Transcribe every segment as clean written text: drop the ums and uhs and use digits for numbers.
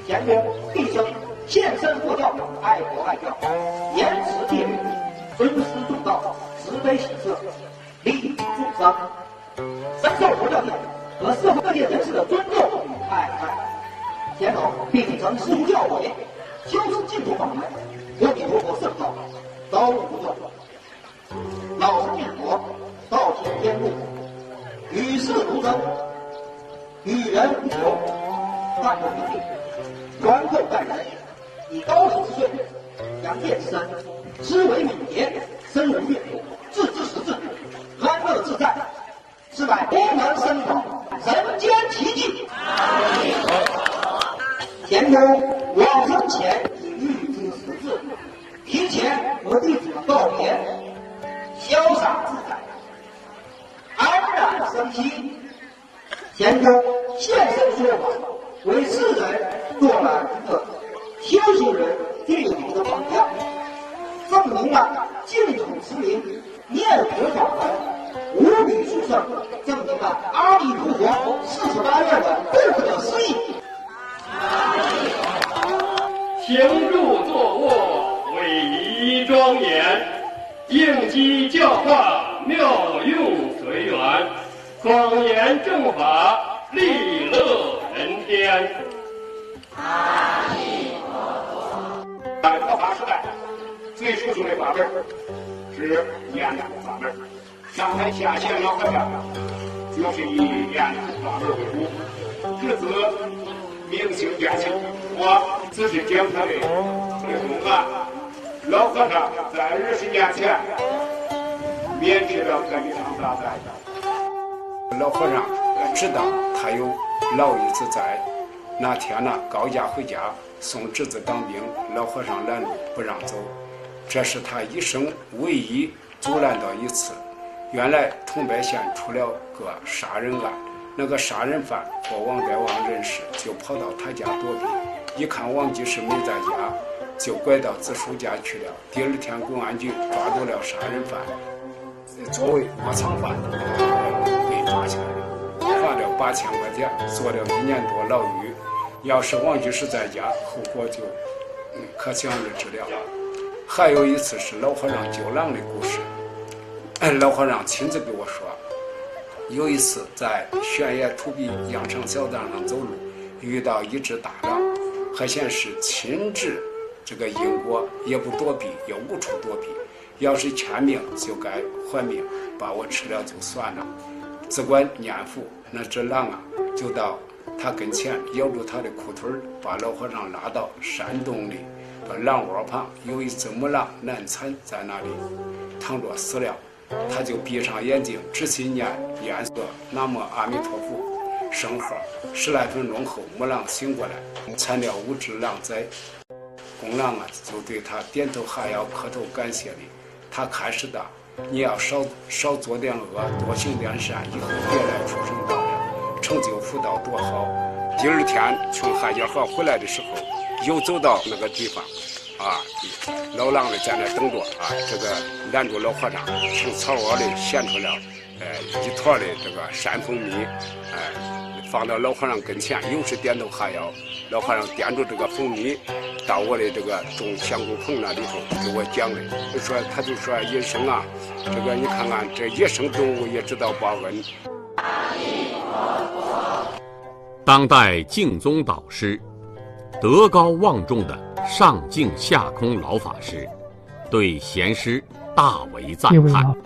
贤公毕生献身佛教，爱国爱教，严持戒律，尊师重道，慈悲喜舍，利益众生，深受佛教界和社会各界人士的尊重与爱戴。乾隆并秉承师出教诲，修持净土法门，阿弥陀佛圣道，朝不断，老生念佛，道行天路，与世无争，与人无求，万有一定，宽厚待人，以高龄之岁，养健之身，思维敏捷，身无越途，自知识至，安乐自在，是乃功能深广，人间奇迹。乾隆往生前已预知时至，提前和弟子们告别，潇洒自在，安然生息。乾隆现身说法，为世人做了一个修行人最好的榜样，证明了净土持名念佛法门无比殊胜，证明了阿弥陀佛48愿的不可思议。 行住坐卧，威仪庄严，应机教化，妙用随缘，庄严正法，利乐人天。 阿弥陀佛。 在佛法时代，最殊胜的法门是念佛法门。上台下线老和尚就是以念佛法门为主，至此明清变清。我只是讲他的内容啊。老和尚在20年前免去了这一场大灾。老和尚知道他有老一子在，那天呢高家回家送侄子当兵，老和尚拦路不让走，这是他一生唯一阻拦到一次。原来桐柏县出了个杀人案，那个杀人犯和王德旺认识，就跑到他家躲避，一看王居士没在家，就拐到子叔家去了。第二天公安局抓住了杀人犯，作为窝藏犯被抓起来了，罚了8000块钱，坐了1年多牢狱。要是王居士在家，后果就可想而知了。还有一次是老和尚救狼的故事，老和尚亲自给我说，有一次在悬崖土壁羊肠小道上走路，遇到一只大狼，还显示亲治这个因果，也不躲避，也无处躲避。要是欠命就该还命，把我吃了就算了。只管念佛，那只狼啊，就到他跟前咬住他的裤腿，把老和尚拉到山洞里。狼窝旁有一只母狼难产在那里躺着死了，他就闭上眼睛，仔细念念诵南无阿弥陀佛圣号。10来分钟后，母狼醒过来，产了5只狼崽。公狼啊，就对他点头哈腰，磕头感谢你。他开始的，你要少做点恶，多行点善，以后别来畜生道了，成就福道多好。第二天从海家河回来的时候，又走到那个地方，老狼的在那等着啊，这个拦住老和尚，从草窝里衔出了一坨的这个山蜂蜜，放到老和尚跟前，又是点头哈腰。老和尚掂住这个蜂蜜，到我的这个种香菇棚那里头给我讲的，他就说一生啊，这个你看看这野生动物也知道报恩。 当代净宗导师，德高望重的上净下空老法师，对贤师大为赞叹。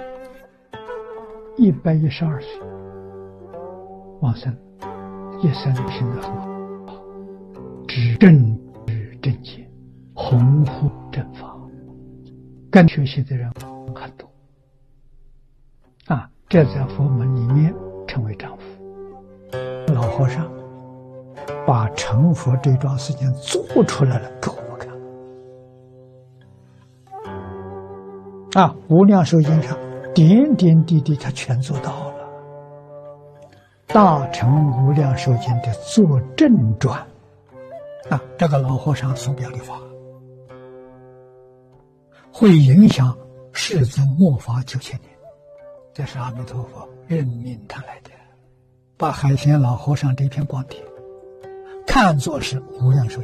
112岁往生，一生行得很好，知正知正见，弘护正法，跟学习的人很多这在佛门里面称为丈夫。老和尚把成佛这桩事情做出来了给我们看无量寿经上点点滴滴他全做到了。大乘无量寿经的作正传这个老和尚所表的法会影响世尊末法9000年，这是阿弥陀佛任命他来的，把海鲜老和尚这篇光碟看作是无量寿经。